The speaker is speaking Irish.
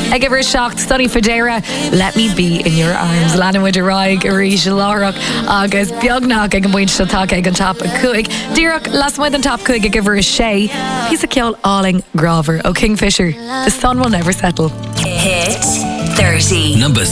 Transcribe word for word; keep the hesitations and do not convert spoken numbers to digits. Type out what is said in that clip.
Ag ever shocked Sonny Fadera, Let Me Be in Your Arms. Lana with a raig Arish Lárach agus beagnach ag an buint take ag an top cuig. Dírach las with an top cuig ag ever a shay. Piece of kill alling Grover o Kingfisher. The sun will never settle. Hit thirty. Number